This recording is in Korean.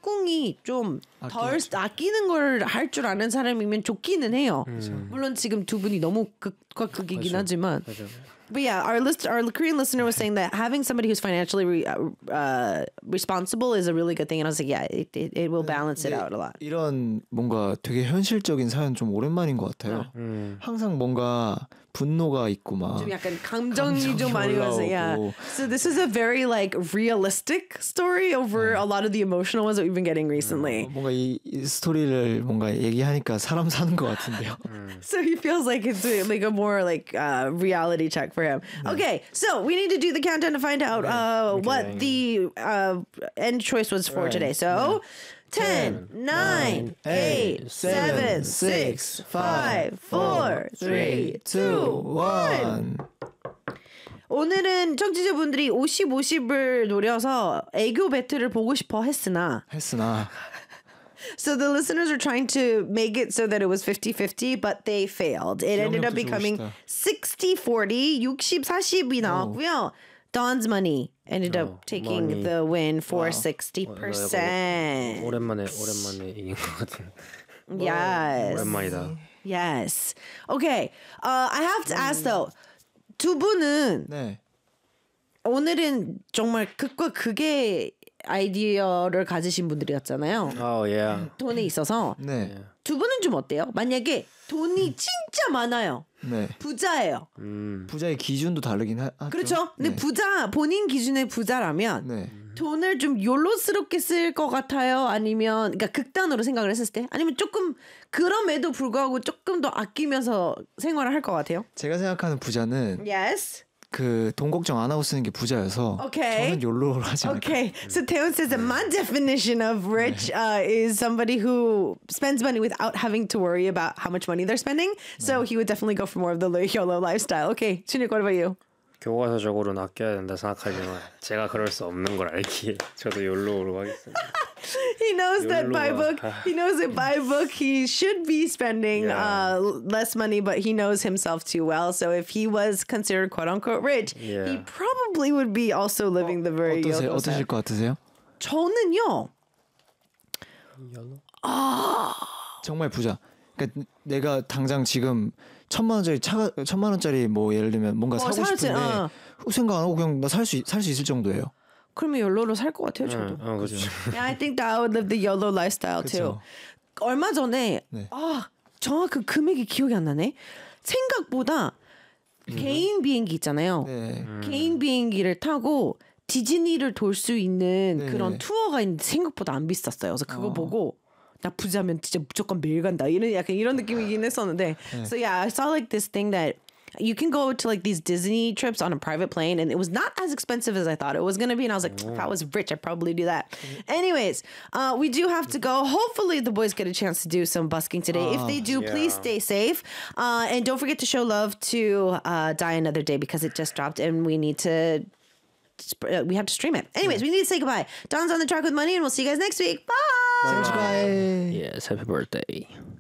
짝꿍이 좀 덜 아끼는 걸 할 줄 아는 사람이면 좋기는 해요. 물론 지금 두 분이 너무 극과 극이긴 하지만. But yeah, our Korean listener was saying that having somebody who's financially responsible is a really good thing. And I was like, yeah, it will balance it out a lot. 이런 뭔가 되게 현실적인 사연 좀 오랜만인 것 같아요. 항상 뭔가 분노가 있고 막 좀 약간 감정이 좀 많이 와서 yeah. So this is a very like realistic story over a lot of the emotional ones that we've been getting recently. 뭔가 이 스토리를 뭔가 얘기하니까 사람 사는 것 같은데요. So he feels like it's like a more like reality check for him. Okay, so we need to do the countdown to find out what the end choice was for today. So 10, 9, 8, 7, 6, 5, 4, 3, 2, 1. 오늘은 청취자분들이 50-50을 노려서 애교 배틀을 보고 싶어 했으나 So the listeners are trying to make it so that it was 50-50, but they failed. It ended up becoming 60-40, 60-40이 나왔고요. Don's money ended up taking the win for 60%. 오랜만에 이긴 것 같은. Yes. 오랜만이다. Yes. Okay. I have to ask though. 두 분은 오늘은 정말 극과 극의 아이디어를 가지신 분들이었잖아요. yeah. 돈에 있어서. 두 분은 좀 어때요? 만약에 돈이 진짜 많아요. 부자예요. 부자의 기준도 다르긴 하죠. 그렇죠. 근데 본인 기준의 부자라면 돈을 좀 욜로스럽게 쓸 것 같아요? 아니면 그러니까 극단으로 생각을 했을 때? 아니면 조금 그럼에도 불구하고 조금 더 아끼면서 생활을 할 것 같아요? 제가 생각하는 부자는 Yes. 그 돈 걱정 안 하고 쓰는 게 부자여서 저는 욜로를 하지 않을까. Okay, so Taewoon says that my definition of rich is somebody who spends money without having to worry about how much money they're spending. So he would definitely go for more of the YOLO lifestyle. Okay, Chunik, what about you? 교과서적으로는 아껴야 된다 생각하지만 제가 그럴 수 없는 걸 알기에 저도 욜로로 하겠습니다. He knows that by book he should be spending less money, but he knows himself too well. So if he was considered quote unquote rich, he probably would be also living the very YOLO. 어떠실 것 같으세요? 저는요. 정말 부자. 그러니까 내가 당장 지금 1,000만 원짜리 뭐 예를 들면 뭔가 사고 싶은데 생각 안 하고 그냥 나 살 수 있을 정도예요. 그러면 YOLO로 살 것 같아요, 저도. 그렇죠. Yeah, I think that I would live the YOLO lifestyle too. 얼마 전에 정확한 금액이 기억이 안 나네. 생각보다 개인 비행기 있잖아요. 개인 비행기를 타고 디즈니를 돌 수 있는 그런 투어가 있는데 생각보다 안 비쌌어요. 그래서 그거 보고 나 부자면 진짜 무조건 매일 간다. 약간 이런 느낌이긴 했었는데. So yeah, I saw like this thing that you can go to like these Disney trips on a private plane and it was not as expensive as I thought it was going to be. And I was like, if I was rich, I'd probably do that. Anyways, we do have to go. Hopefully the boys get a chance to do some busking today. If they do, please stay safe. And don't forget to show love to Die Another Day because it just dropped and we have to stream it. Anyways, we need to say goodbye. Don's on the track with money and we'll see you guys next week. Bye. Bye. Yes, happy birthday.